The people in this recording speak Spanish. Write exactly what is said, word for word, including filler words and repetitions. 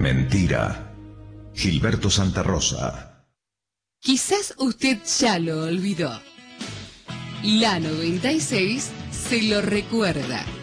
Mentira. Gilberto Santa Rosa. Quizás usted ya lo olvidó. La noventa y seis se lo recuerda.